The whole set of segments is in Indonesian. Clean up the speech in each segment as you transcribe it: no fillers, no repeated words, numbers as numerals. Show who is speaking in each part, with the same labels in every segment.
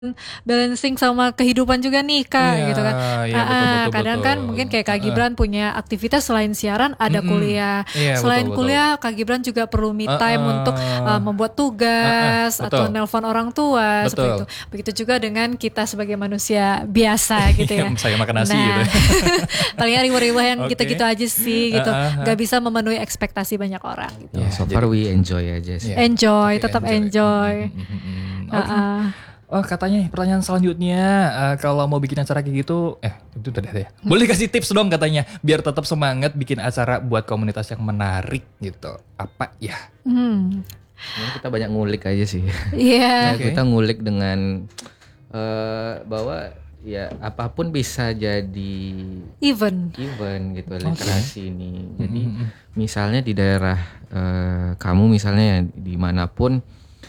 Speaker 1: balancing sama kehidupan juga nih Kak
Speaker 2: Iya,
Speaker 1: gitu kan.
Speaker 2: iya betul betul
Speaker 1: Kadang
Speaker 2: betul.
Speaker 1: kan mungkin kayak Kak
Speaker 2: Heeh.
Speaker 1: Gibran punya aktivitas selain siaran ada kuliah.
Speaker 2: Iya betul
Speaker 1: Selain
Speaker 2: betul.
Speaker 1: kuliah Kak Gibran juga perlu me time untuk
Speaker 2: Heeh.
Speaker 1: membuat tugas
Speaker 2: Betul.
Speaker 1: atau nelpon orang tua seperti
Speaker 2: Betul.
Speaker 1: itu. Begitu juga dengan kita sebagai manusia biasa gitu
Speaker 2: Iya,
Speaker 1: ya.
Speaker 2: saya makan nasi gitu.
Speaker 1: Nah, paling riwah-riwah yang
Speaker 2: Oke.
Speaker 1: gitu-gitu aja sih gitu. Gak bisa memenuhi ekspektasi banyak orang gitu.
Speaker 2: Ya,
Speaker 3: So far we enjoy aja sih.
Speaker 2: Iya.
Speaker 1: Enjoy,
Speaker 2: Oke,
Speaker 1: tetap enjoy.
Speaker 2: Oke. Oh katanya pertanyaan selanjutnya kalau mau bikin acara kayak gitu, itu tadi ya. Boleh kasih tips dong katanya biar tetap semangat bikin acara buat komunitas yang menarik gitu. Apa ya?
Speaker 3: Ini kita banyak ngulik aja sih.
Speaker 1: Iya.
Speaker 3: Ya, kita ngulik dengan bahwa ya apapun bisa jadi
Speaker 1: Even.
Speaker 3: event gitu literasi ini. Jadi misalnya di daerah kamu misalnya ya dimanapun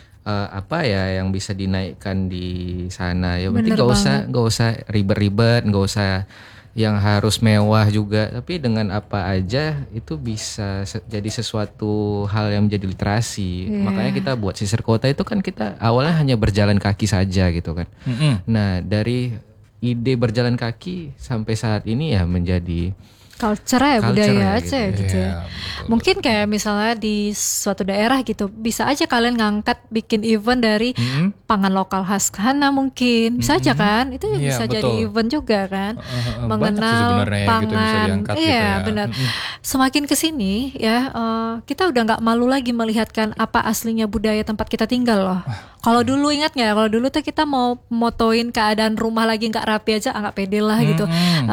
Speaker 3: apa ya yang bisa dinaikkan di sana ya penting
Speaker 1: Bener
Speaker 3: nggak usah ribet-ribet, nggak usah yang harus mewah juga, tapi dengan apa aja itu bisa jadi sesuatu hal yang menjadi literasi. Makanya kita buat sisir kota itu kan kita awalnya hanya berjalan kaki saja gitu kan. Nah dari ide berjalan kaki sampai saat ini ya menjadi
Speaker 1: Culture ya, budaya
Speaker 3: Culture ya,
Speaker 1: aja gitu ya. Mungkin kayak misalnya di suatu daerah gitu, bisa aja kalian ngangkat bikin event dari pangan lokal khas sana mungkin. Bisa aja kan, itu
Speaker 2: Iya,
Speaker 1: bisa
Speaker 2: betul.
Speaker 1: jadi event juga kan.
Speaker 2: Banyak sih
Speaker 1: Mengenal
Speaker 2: sebenarnya ya gitu bisa
Speaker 1: pangan,
Speaker 2: diangkat gitu
Speaker 1: iya
Speaker 2: ya.
Speaker 1: benar. Semakin kesini ya, kita udah nggak malu lagi melihatkan apa aslinya budaya tempat kita tinggal loh. Kalau dulu ingat nggak? Kalau dulu tuh kita mau motoin keadaan rumah lagi nggak rapi aja, nggak pede lah gitu.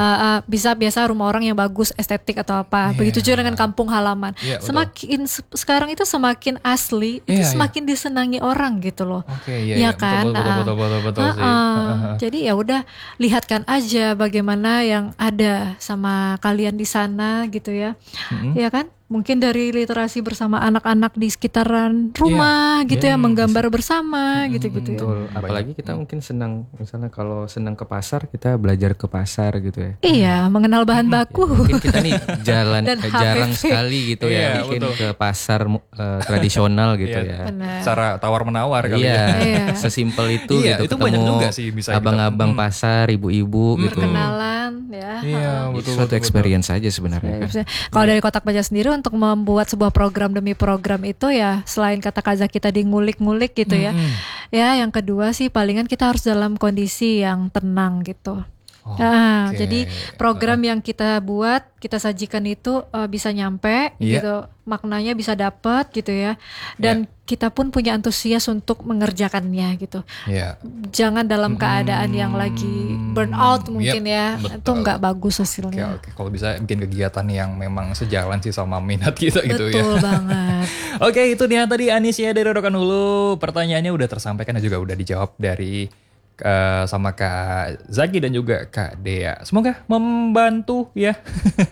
Speaker 1: Bisa biasa rumah orang yang bagus, estetik atau apa. Begitu juga dengan kampung halaman.
Speaker 2: Iya, betul.
Speaker 1: Semakin sekarang itu semakin asli, itu
Speaker 2: Iya,
Speaker 1: semakin disenangi orang gitu loh.
Speaker 2: Oke, iya,
Speaker 1: Ya kan?
Speaker 2: betul sih.
Speaker 1: Jadi ya udah lihatkan aja bagaimana yang ada sama kalian di sana gitu ya. Ya kan? Mungkin dari literasi bersama anak-anak di sekitaran rumah gitu ya, menggambar bersama gitu-gitu ya.
Speaker 3: betul. Apalagi kita mungkin senang misalnya kalau senang ke pasar kita belajar ke pasar gitu ya.
Speaker 1: Iya, mengenal bahan baku.
Speaker 3: Mungkin kita nih jalan
Speaker 1: Dan
Speaker 3: jarang
Speaker 1: HPV.
Speaker 3: sekali gitu
Speaker 2: Iya,
Speaker 3: ya bikin
Speaker 2: betul.
Speaker 3: ke pasar tradisional gitu
Speaker 2: Iya.
Speaker 3: ya.
Speaker 1: Benar.
Speaker 2: Cara tawar menawar kali
Speaker 3: Iya,
Speaker 1: Iya.
Speaker 3: sesimpel itu
Speaker 2: Iya,
Speaker 3: gitu
Speaker 2: itu banyak
Speaker 3: ketemu
Speaker 2: juga sih bisa kita-
Speaker 3: abang-abang pasar, ibu-ibu gitu.
Speaker 1: Perkenalan ya.
Speaker 2: Iya,
Speaker 3: Itu
Speaker 2: betul.
Speaker 3: suatu experience aja sebenarnya.
Speaker 1: Kalau dari Kotak Baca sendiri untuk membuat sebuah program demi program itu ya selain kata Kaza kita di ngulik-ngulik gitu ya. Ya yang kedua sih palingan kita harus dalam kondisi yang tenang gitu.
Speaker 2: Oke.
Speaker 1: Jadi program yang kita buat, kita sajikan itu bisa nyampe
Speaker 2: Iya.
Speaker 1: gitu, maknanya bisa dapat gitu ya. Dan kita pun punya antusias untuk mengerjakannya gitu.
Speaker 2: Iya.
Speaker 1: Jangan dalam keadaan yang lagi burn out mungkin ya,
Speaker 2: betul.
Speaker 1: itu nggak bagus
Speaker 2: Oke,
Speaker 1: hasilnya.
Speaker 2: oke. Kalau bisa bikin kegiatan yang memang sejalan sih sama minat kita gitu ya.
Speaker 1: Betul banget.
Speaker 2: Oke, itu dia tadi Anisya dari Rokan Hulu. Pertanyaannya udah tersampaikan dan juga udah dijawab dari sama Kak Zaki dan juga Kak Dea. Semoga membantu ya.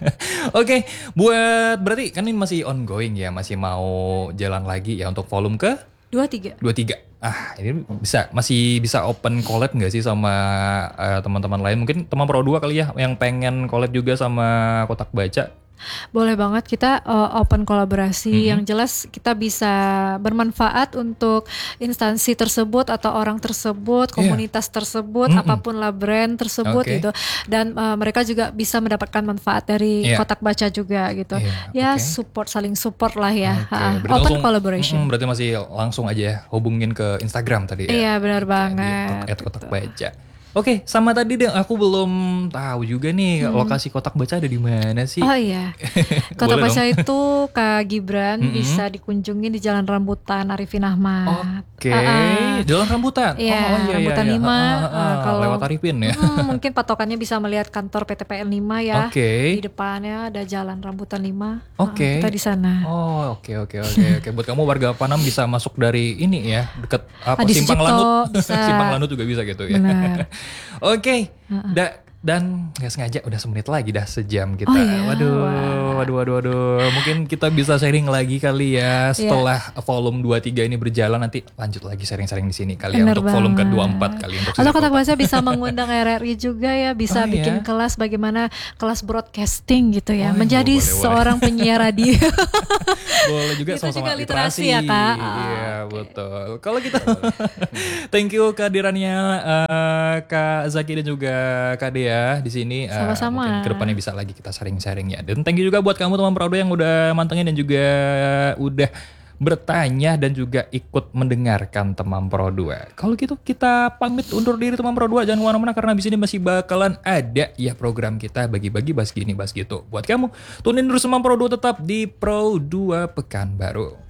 Speaker 2: Oke, buat berarti kan ini masih ongoing ya, masih mau jalan lagi ya untuk volume ke
Speaker 1: 23.
Speaker 2: 23. Ini masih bisa open collab nggak sih sama teman-teman lain? Mungkin teman Pro 2 kali ya yang pengen collab juga sama Kotak Baca.
Speaker 1: Boleh banget kita open kolaborasi yang jelas kita bisa bermanfaat untuk instansi tersebut atau orang tersebut, komunitas tersebut, apapun lah brand tersebut
Speaker 2: Oke.
Speaker 1: gitu. Dan mereka juga bisa mendapatkan manfaat dari
Speaker 2: Iya.
Speaker 1: Kotak Baca juga gitu.
Speaker 2: Iya,
Speaker 1: Ya
Speaker 2: oke.
Speaker 1: saling support lah ya.
Speaker 2: Oke, berarti
Speaker 1: Open
Speaker 2: langsung-
Speaker 1: collaboration.
Speaker 2: Berarti masih langsung aja ya hubungin ke Instagram tadi ya.
Speaker 1: Iya benar banget.
Speaker 2: @kotak baca. Oke, sama tadi deh aku belum tahu juga nih lokasi Kotak Baca ada di mana sih?
Speaker 1: Oh iya, Kotak
Speaker 2: Boleh
Speaker 1: Baca
Speaker 2: dong.
Speaker 1: itu Kak Gibran bisa dikunjungi di Jalan Rambutan Arifin Ahmad.
Speaker 2: Oke, Jalan Rambutan.
Speaker 1: Iya, Rambutan 5, kalau
Speaker 2: lewat Arifin ya.
Speaker 1: Mungkin patokannya bisa melihat kantor PTPN 5 ya.
Speaker 2: Oke.
Speaker 1: Di depannya ada Jalan Rambutan 5.
Speaker 2: Oke.
Speaker 1: Kita di sana.
Speaker 2: Oh, oke. Buat kamu warga Panam bisa masuk dari ini ya, deket apa
Speaker 1: Adi
Speaker 2: Simpang
Speaker 1: Sucipto
Speaker 2: Lanut.
Speaker 1: bisa.
Speaker 2: Simpang Lanut juga bisa gitu ya.
Speaker 1: Benar.
Speaker 2: Oke. Dan nggak sengaja udah semenit lagi, dah sejam kita.
Speaker 1: Oh iya,
Speaker 2: Waduh. Mungkin kita bisa sharing lagi kali ya setelah volume 23 ini berjalan, nanti lanjut lagi sharing-sharing di sini kali ya,
Speaker 1: Bener
Speaker 2: untuk volume
Speaker 1: banget.
Speaker 2: ke-24 kali untuk
Speaker 1: Atau
Speaker 2: Sisir
Speaker 1: Kotak
Speaker 2: Kota.
Speaker 1: Bahasa bisa mengundang RRI juga ya, bisa
Speaker 2: Oh,
Speaker 1: bikin
Speaker 2: iya?
Speaker 1: kelas bagaimana kelas broadcasting gitu ya,
Speaker 2: Oh, iya,
Speaker 1: menjadi
Speaker 2: boleh.
Speaker 1: seorang penyiar radio.
Speaker 2: Boleh juga
Speaker 1: Itu
Speaker 2: sama-sama
Speaker 1: juga literasi ya, Kak.
Speaker 2: Iya, betul. Kalau kita thank you kehadirannya Kak Zaki dan juga Kak Dea di sini.
Speaker 1: Sama-sama.
Speaker 2: Mungkin kedepannya bisa lagi kita sharing-sharing ya. Dan thank you juga buat kamu teman Prodo yang udah mantengin dan juga udah bertanya dan juga ikut mendengarkan teman Pro 2. Kalau gitu kita pamit undur diri teman Pro 2, jangan kemana-mana karena di sini masih bakalan ada ya program kita bagi-bagi bahas gini bahas gitu. Buat kamu tunin terus teman Pro 2 tetap di Pro 2 Pekanbaru.